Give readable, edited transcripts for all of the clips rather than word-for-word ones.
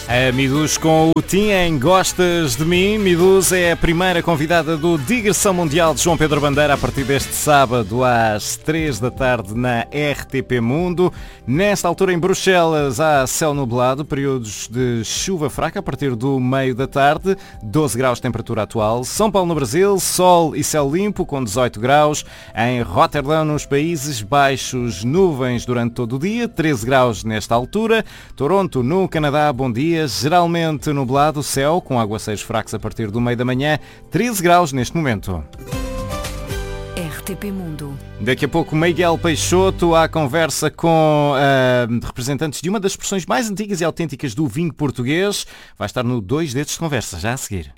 A Miduz com o Tim em Gostas de Mim. Miduz é a primeira convidada do Digressão Mundial de João Pedro Bandeira a partir deste sábado às 3 da tarde na RTP Mundo. Nesta altura em Bruxelas há céu nublado, períodos de chuva fraca a partir do meio da tarde, 12 graus de temperatura atual. São Paulo no Brasil, sol e céu limpo com 18 graus. Em Roterdão nos Países Baixos, nuvens durante todo o dia, 13 graus nesta altura. Toronto no Canadá, bom dia. Geralmente nublado, céu com aguaceiros fracos a partir do meio da manhã, 13 graus neste momento. RTP Mundo. Daqui a pouco Miguel Peixoto à conversa com representantes de uma das expressões mais antigas e autênticas do vinho português. Vai estar no 2 dedos de conversa, já a seguir.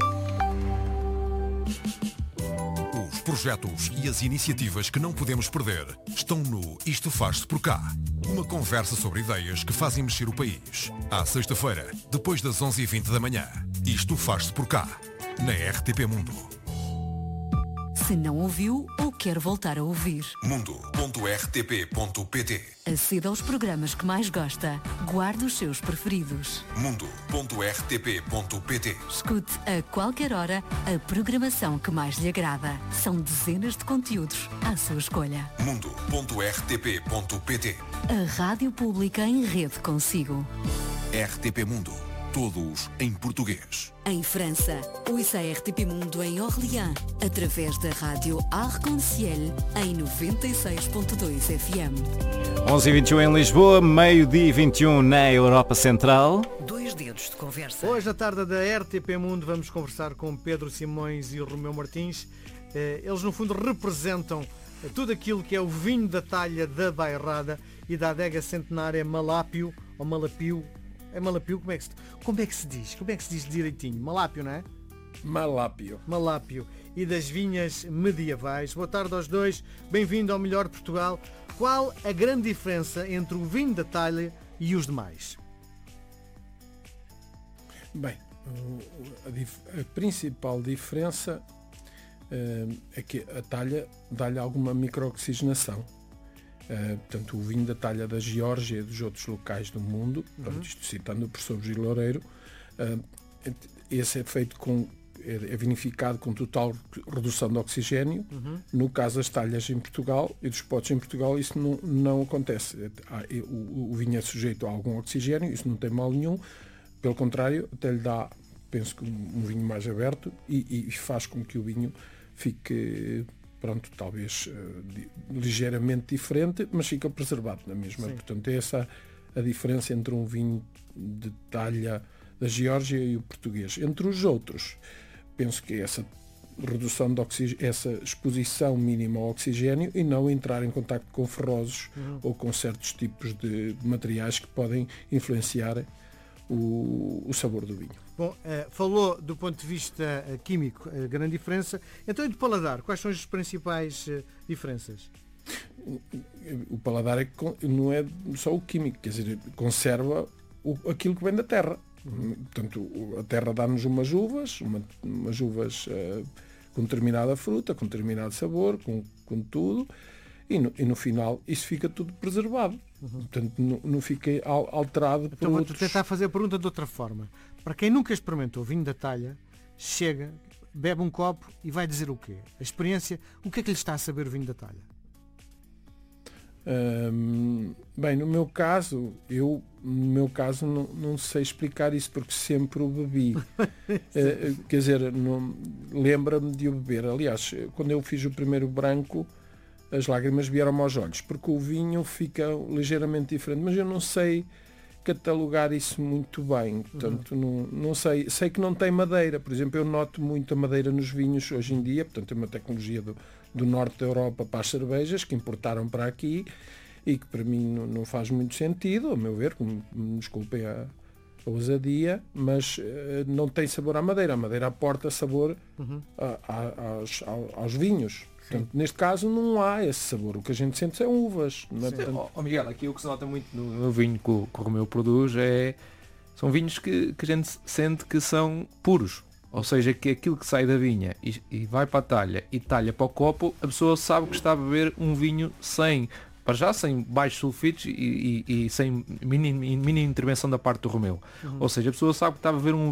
Os projetos e as iniciativas que não podemos perder estão no Isto Faz-se por Cá. Uma conversa sobre ideias que fazem mexer o país. À sexta-feira, depois das 11h20 da manhã. Isto Faz-se por Cá, na RTP Mundo. Se não ouviu ou quer voltar a ouvir, mundo.rtp.pt. aceda aos programas que mais gosta. Guarde os seus preferidos. mundo.rtp.pt. Escute a qualquer hora a programação que mais lhe agrada. São dezenas de conteúdos à sua escolha. mundo.rtp.pt. A Rádio Pública em rede consigo. RTP Mundo. Todos em português. Em França, ouça a RTP Mundo em Orléans, através da rádio Arc-en-Ciel, em 96.2 FM. 11h21 em Lisboa, meio-dia e 21 na Europa Central. 2 dedos de conversa. Hoje, à tarde da RTP Mundo, vamos conversar com Pedro Simões e o Romeu Martins. Eles, no fundo, representam tudo aquilo que é o vinho da talha da Bairrada e da adega centenária Malápio, ou Malapio. É Malapio? Como é que se diz? Como é que se diz direitinho? Malápio, não é? Malápio. Malápio. E das vinhas medievais. Boa tarde aos dois. Bem-vindo ao Melhor de Portugal. Qual a grande diferença entre o vinho da talha e os demais? Bem, a principal diferença é que a talha dá-lhe alguma microoxigenação. Portanto, o vinho da talha da Geórgia e dos outros locais do mundo, isto citando o professor Gil Loureiro, esse é feito é vinificado com total redução de oxigênio. No caso das talhas em Portugal e dos potes em Portugal, isso não acontece. O vinho é sujeito a algum oxigênio, isso não tem mal nenhum, pelo contrário, até lhe dá, penso que um vinho mais aberto e faz com que o vinho fique... talvez ligeiramente diferente, mas fica preservado na mesma. Sim. Portanto, é essa a diferença entre um vinho de talha da Geórgia e o português. Entre os outros, penso que é essa redução de oxigênio, essa exposição mínima ao oxigênio e não entrar em contacto com ferrosos ou com certos tipos de materiais que podem influenciar o sabor do vinho. Bom, falou do ponto de vista químico a grande diferença. Então, e de paladar, quais são as principais diferenças? O paladar não é só o químico, quer dizer, conserva aquilo que vem da terra. Portanto, a terra dá-nos umas uvas com determinada fruta, com determinado sabor, com tudo, e no final isso fica tudo preservado. Portanto, não fica alterado por outros. Vou tentar fazer a pergunta de outra forma. Para quem nunca experimentou vinho da talha, chega, bebe um copo e vai dizer o quê? A experiência, o que é que lhe está a saber o vinho da talha? Bem, no meu caso não sei explicar isso porque sempre o bebi. Quer dizer, lembra-me de o beber. Aliás, quando eu fiz o primeiro branco, as lágrimas vieram aos olhos, porque o vinho fica ligeiramente diferente, mas eu não sei catalogar isso muito bem, portanto não sei que não tem madeira, por exemplo, eu noto muito a madeira nos vinhos hoje em dia, portanto é uma tecnologia do norte da Europa para as cervejas que importaram para aqui e que para mim não faz muito sentido, a meu ver, me desculpem a ousadia, mas não tem sabor à madeira, a madeira aporta sabor aos vinhos. Portanto, neste caso não há esse sabor, o que a gente sente são uvas. Não é? Portanto... Miguel, aqui o que se nota muito no vinho que o Romeu produz são vinhos que a gente sente que são puros, ou seja, que aquilo que sai da vinha e vai para a talha e talha para o copo, a pessoa sabe que está a beber um vinho sem para já sem baixos sulfitos e sem mini intervenção da parte do Romeu. Ou seja, a pessoa sabe que estava a ver um